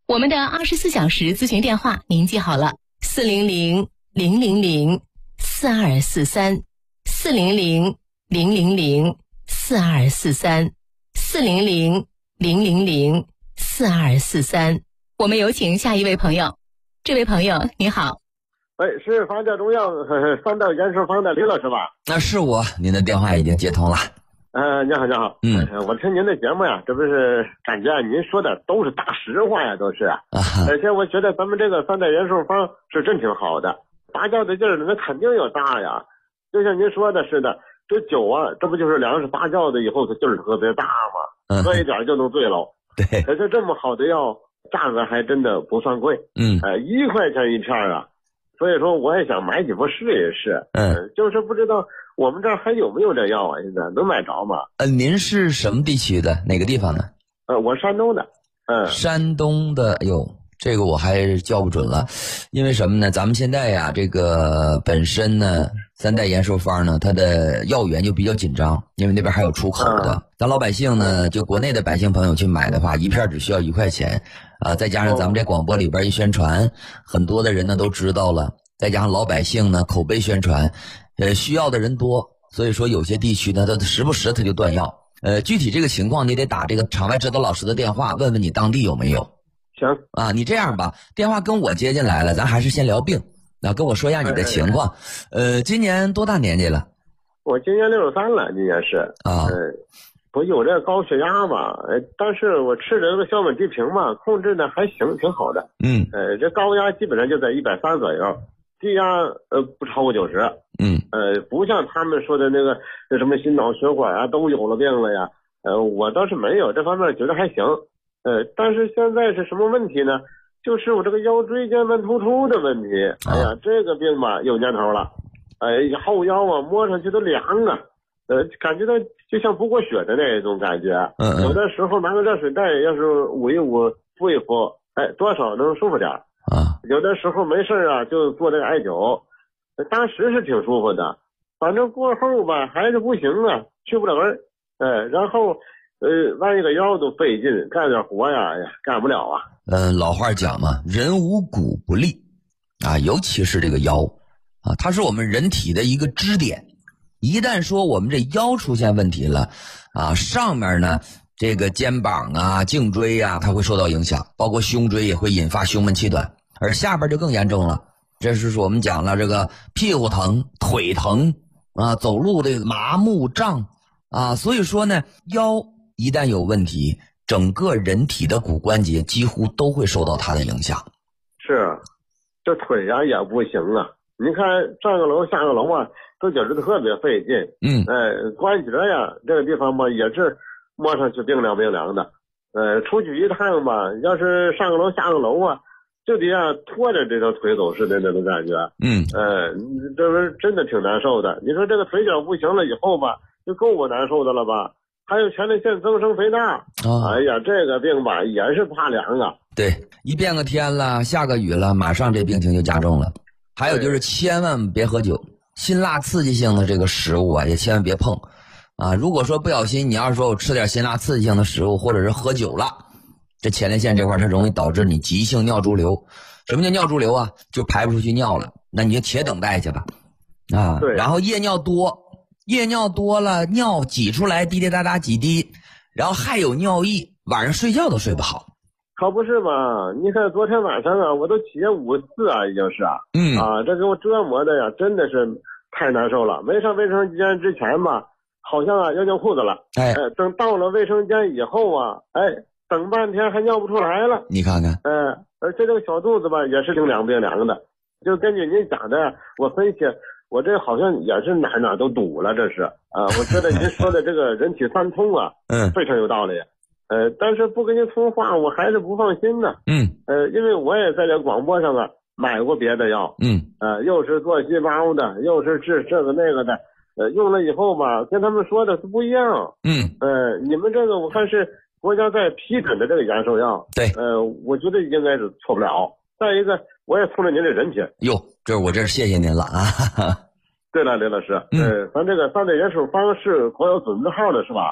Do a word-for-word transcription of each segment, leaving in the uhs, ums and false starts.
我们的二十四小时咨询电话您记好了，四零零零零零四二四三，四零零零零零四二四三，四零零零零零四二四三。我们有请下一位朋友。这位朋友你好。 哎，是房价中药三道延寿方的刘老师吧？ 那是我，您的电话已经接通了。 呃，你好，你好。 嗯、 呃，我听您的节目呀，这不是感觉您说的都是大实话呀，都是。啊、而且我觉得咱们这个三代延寿方是真挺好的，发酵的劲儿那肯定要大呀。就像您说的似的，这酒啊，这不就是粮食发酵的以后它劲儿特别大吗？喝一点就能醉了。 对。 可是这么好的药，价格还真的不算贵。 嗯。 呃，一块钱一片啊。所以说我也想买几副试一试。 嗯、 呃，就是不知道我们这儿还有没有这药啊？现在能买着吗？ 呃，您是什么地区的？哪个地方的？ 呃，我山东的。嗯， 山东的。哎呦，这个我还叫不准了，因为什么呢？咱们现在呀，这个本身呢，三代延寿方呢，它的药源就比较紧张，因为那边还有出口的。嗯、咱老百姓呢，就国内的百姓朋友去买的话，一片只需要一块钱。啊，再加上咱们这广播里边一宣传，很多的人呢都知道了，再加上老百姓呢口碑宣传，呃，需要的人多，所以说有些地区呢，他时不时他就断药。呃，具体这个情况你得打这个场外指导老师的电话，问问你当地有没有。 行啊，你这样吧，电话跟我接进来了，咱还是先聊病，那、啊、跟我说一下你的情况。呃，今年多大年纪了？ 我今年六十三了，今年是啊。 呃我有这高血压吧，呃，但是我吃的这个硝苯地平嘛，控制的还行，挺好的。 嗯， 呃，这高压基本上就在一百三左右，低压呃不超过九十。 嗯， 呃，不像他们说的那个那什么心脑血管啊都有了病了呀，呃，我倒是没有这方面，觉得还行。呃，但是现在是什么问题呢？就是我这个腰椎间盘突出的问题。哎呀，这个病吧有年头了，哎、呃，后腰啊摸上去都凉啊。呃，感觉到就像不过血的那种感觉。 嗯嗯。 有的时候拿个热水袋，要是捂一捂、敷一敷，哎，多少能舒服点啊。 有的时候没事啊，就做这个艾灸，当时是挺舒服的，反正过后吧还是不行啊，去不了味儿。哎，然后呃弯一个腰都费劲，干点活呀，哎呀，干不了啊。 嗯，老话讲嘛，人无骨不立啊，尤其是这个腰啊，它是我们人体的一个支点。一旦说我们这腰出现问题了啊，上面呢这个肩膀啊、颈椎啊，它会受到影响，包括胸椎也会引发胸闷气短，而下边就更严重了。这是说我们讲了这个屁股疼、腿疼啊，走路这个麻木胀啊，所以说呢，腰一旦有问题，整个人体的骨关节几乎都会受到它的影响。 是，这腿呀、啊、也不行啊，你看上个楼下个楼啊。都觉得特别费劲。 嗯， 呃，关节呀，这个地方吧，也是摸上去冰凉冰凉的。呃，出去一趟吧，要是上个楼下个楼啊，就得啊拖着这条腿走似的那种感觉。 嗯， 呃，这不是真的挺难受的。你说这个腿脚不行了以后吧，就够我难受的了吧？还有前列腺增生肥大。 哦、 哎呀，这个病吧也是怕凉啊。 对，一变个天了，下个雨了，马上这病情就加重了。还有就是千万别喝酒。辛辣刺激性的这个食物啊，也千万别碰啊！如果说不小心，你要是说我吃点辛辣刺激性的食物，或者是喝酒了，这前列腺这块它容易导致你急性尿潴留。什么叫尿潴留啊？就排不出去尿了，那你就且等待去吧啊！ 对。 然后夜尿多，夜尿多了，尿挤出来滴滴答答几滴，然后还有尿意，晚上睡觉都睡不好。 可不是嘛？你看昨天晚上啊，我都起夜五次啊，已经是啊， 嗯啊，这给我折磨的呀，真的是太难受了。没上卫生间之前吧，好像啊要尿裤子了， 哎， 呃，等到了卫生间以后啊，哎，等半天还尿不出来了。 你看看， 呃，而且这个小肚子吧也是冰凉冰凉的，就根据您讲的，我分析，我这好像也是哪哪都堵了，这是啊，我觉得您说的这个人体三通啊， 嗯， 非常有道理。呃，但是不跟您通话，我还是不放心呢。 嗯， 呃，因为我也在这广播上啊买过别的药， 嗯， 呃，又是做细胞的，又是治这个那个的，呃，用了以后吧，跟他们说的是不一样。 嗯， 呃，你们这个我看是国家在批准的这个延寿药， 对， 呃，我觉得应该是错不了。再一个，我也冲着您这人气。 哟，这我这谢谢您了啊！哈哈。 对了，刘老师，嗯、呃，咱这个三代延寿方是国有准字号的是吧？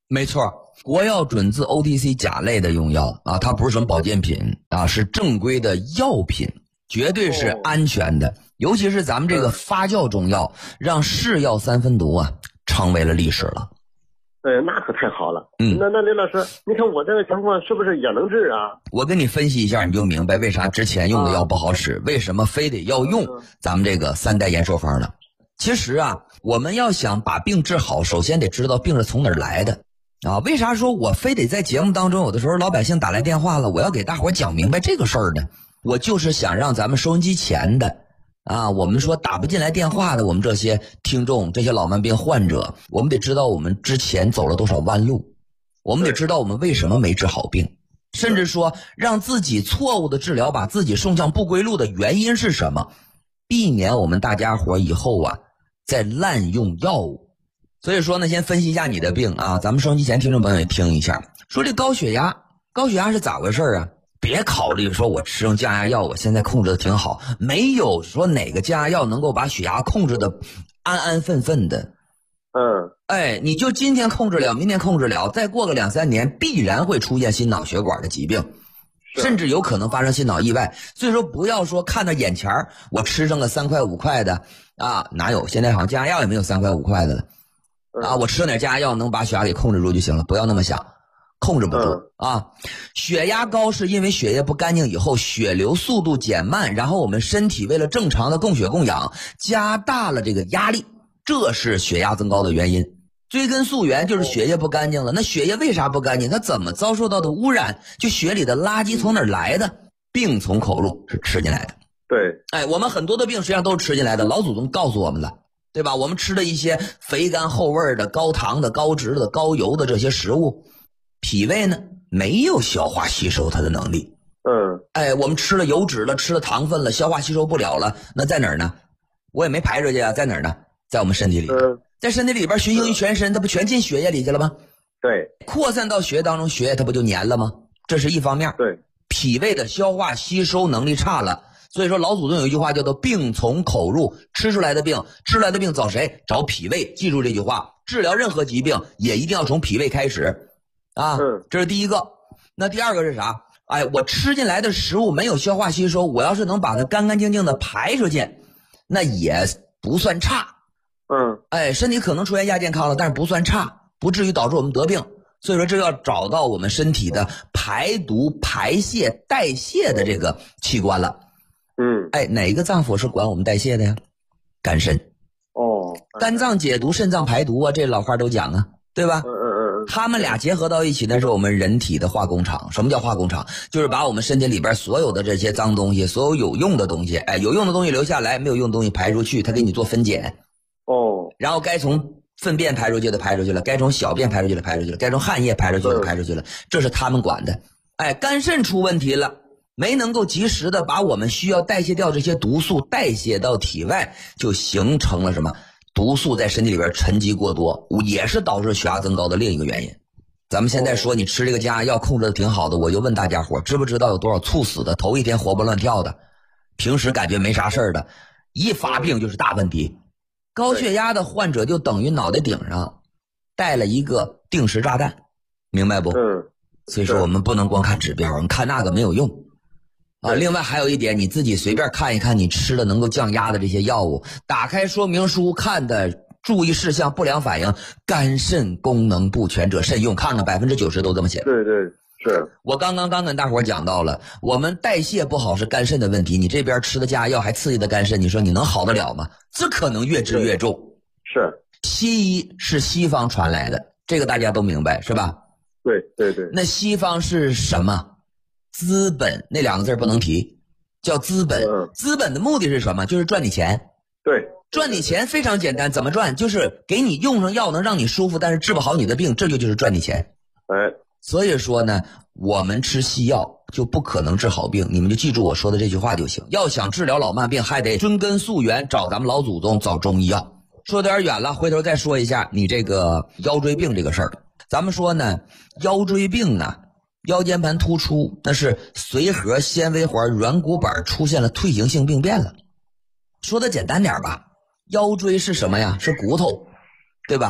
没错，国药准字 O T C 甲类的用药啊，它不是什么保健品啊，是正规的药品，绝对是安全的。哦、尤其是咱们这个发酵中药，让是药三分毒啊，成为了历史了。 对，那可太好了。 嗯， 那那林老师，你看我这个情况是不是也能治啊？ 我跟你分析一下，你就明白为啥之前用的药不好使，啊、为什么非得要用咱们这个三代延寿方了。其实啊，我们要想把病治好，首先得知道病是从哪儿来的啊。为啥说我非得在节目当中，有的时候老百姓打来电话了，我要给大伙讲明白这个事儿呢？我就是想让咱们收音机前的啊，我们说打不进来电话的，我们这些听众，这些老慢病患者，我们得知道我们之前走了多少弯路，我们得知道我们为什么没治好病，甚至说让自己错误的治疗把自己送向不归路的原因是什么，避免我们大家伙以后啊再滥用药物。所以说呢，先分析一下你的病啊，咱们收音机前听众朋友也听一下。说这高血压，高血压是咋回事啊？别考虑说我吃用降压药，我现在控制的挺好，没有说哪个降压药能够把血压控制的安安分分的。 嗯， 哎，你就今天控制了，明天控制了，再过个两三年，必然会出现心脑血管的疾病，甚至有可能发生心脑意外。所以说，不要说看到眼前我吃上个三块五块的啊，哪有？现在好像降压药也没有三块五块的了啊，我吃点降压药能把血压给控制住就行了，不要那么想。控制不住啊！血压高是因为血液不干净以后，血流速度减慢，然后我们身体为了正常的供血供氧，加大了这个压力，这是血压增高的原因。追根溯源就是血液不干净了。那血液为啥不干净？它怎么遭受到的污染？就血里的垃圾从哪儿来的？病从口入，是吃进来的。 对， 哎，我们很多的病实际上都是吃进来的，老祖宗告诉我们了，对吧？我们吃的一些肥甘厚味的、高糖的、高脂的、高油的这些食物。脾胃呢没有消化吸收它的能力， 嗯， 哎，我们吃了油脂了，吃了糖分了，消化吸收不了了，那在哪儿呢？我也没排出去啊，在哪儿呢？在我们身体里， 嗯， 在身体里边循行于全身，它不全进血液里去了吗？ 对， 扩散到血液当中，血液它不就粘了吗？这是一方面。 对， 脾胃的消化吸收能力差了，所以说老祖宗有一句话叫做病从口入，吃出来的病，吃出来的病找谁？找脾胃。记住这句话，治疗任何疾病也一定要从脾胃开始。啊，这是第一个。那第二个是啥？哎，我吃进来的食物没有消化吸收，我要是能把它干干净净的排出去，那也不算差。 嗯， 哎，身体可能出现亚健康了，但是不算差，不至于导致我们得病。所以说，这要找到我们身体的排毒、排泄、代谢的这个器官了。 嗯， 哎，哪个脏腑是管我们代谢的呀？肝肾。 哦， 肝脏解毒，肾脏排毒啊，这老话都讲啊，对吧？ 嗯嗯嗯。 他们俩结合到一起，那是我们人体的化工厂。什么叫化工厂？就是把我们身体里边所有的这些脏东西，所有有用的东西，哎，有用的东西留下来，没有用的东西排出去，他给你做分拣。 哦， 然后该从粪便排出去的排出去了，该从小便排出去的排出去了，该从汗液排出去的排出去了，这是他们管的。哎，肝肾出问题了，没能够及时的把我们需要代谢掉这些毒素代谢到体外，就形成了什么？毒素在身体里边沉积过多，也是导致血压增高的另一个原因。咱们现在说你吃这个降压药控制的挺好的，我就问大家伙，知不知道有多少猝死的，头一天活蹦乱跳的，平时感觉没啥事儿的，一发病就是大问题。高血压的患者就等于脑袋顶上带了一个定时炸弹，明白不？ 嗯。 所以说我们不能光看指标，我们看那个没有用。啊，另外还有一点，你自己随便看一看你吃的能够降压的这些药物，打开说明书看的注意事项不良反应，肝肾功能不全者慎用，看看百分之九十都这么写。 对对，是我刚刚刚跟大伙讲到了，我们代谢不好是肝肾的问题，你这边吃的降压药还刺激的肝肾，你说你能好得了吗？这可能越治越重。 是， 西医是西方传来的，这个大家都明白是吧？ 对对对。 那西方是什么？资本那两个字不能提，叫资本。 嗯、 资本的目的是什么？就是赚你钱。 对， 赚你钱非常简单，怎么赚？就是给你用上药能让你舒服，但是治不好你的病，这就就是赚你钱。 哎， 所以说呢，我们吃西药就不可能治好病，你们就记住我说的这句话就行。要想治疗老慢病，还得追根溯源，找咱们老祖宗，找中医药。说点远了，回头再说一下你这个腰椎病这个事儿。咱们说呢，腰椎病啊，腰间盘突出，那是髓核纤维环软骨板出现了退行性病变了。说的简单点吧，腰椎是什么呀？是骨头，对吧？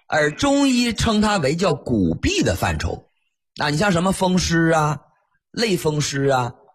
而中医称它为叫骨痹的范畴。啊，你像什么风湿啊、类风湿啊、